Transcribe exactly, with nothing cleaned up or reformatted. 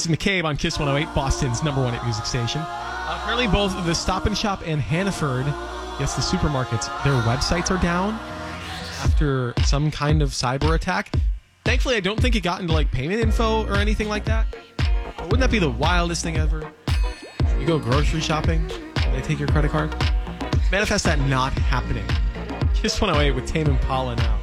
listening to Cabe on Kiss one oh eight, Boston's number one hit music station. Uh, apparently both the Stop and Shop and Hannaford, yes, the supermarkets, their websites are down after some kind of cyber attack. Thankfully, I don't think it got into like payment info or anything like that. But wouldn't that be the wildest thing ever? You go grocery shopping, they take your credit card. Manifest that not happening. Kiss one oh eight with Tame Impala now.